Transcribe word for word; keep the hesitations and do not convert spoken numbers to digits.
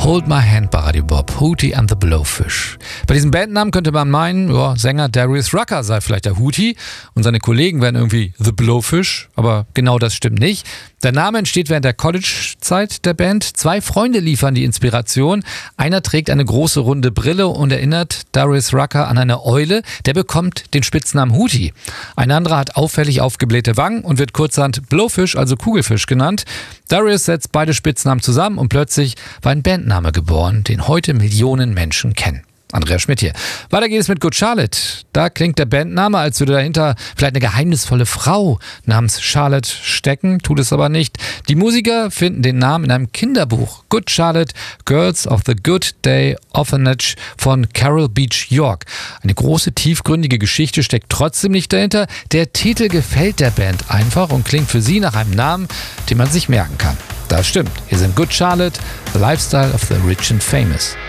Hold My Hand bei Radio Bob, Hootie and the Blowfish. Bei diesem Bandnamen könnte man meinen, ja, Sänger Darius Rucker sei vielleicht der Hootie und seine Kollegen wären irgendwie The Blowfish, aber genau das stimmt nicht. Der Name entsteht während der College-Zeit der Band. Zwei Freunde liefern die Inspiration. Einer trägt eine große runde Brille und erinnert Darius Rucker an eine Eule. Der bekommt den Spitznamen Hootie. Ein anderer hat auffällig aufgeblähte Wangen und wird kurzerhand Blowfish, also Kugelfisch genannt. Darius setzt beide Spitznamen zusammen und plötzlich war ein Bandname geboren, den heute Millionen Menschen kennen. Andreas Schmidt hier. Weiter geht es mit Good Charlotte. Da klingt der Bandname, als würde dahinter vielleicht eine geheimnisvolle Frau namens Charlotte stecken, tut es aber nicht. Die Musiker finden den Namen in einem Kinderbuch. Good Charlotte, Girls of the Good Day Orphanage von Carol Beach York. Eine große, tiefgründige Geschichte steckt trotzdem nicht dahinter. Der Titel gefällt der Band einfach und klingt für sie nach einem Namen, den man sich merken kann. Das stimmt. Hier sind Good Charlotte, The Lifestyle of the Rich and Famous.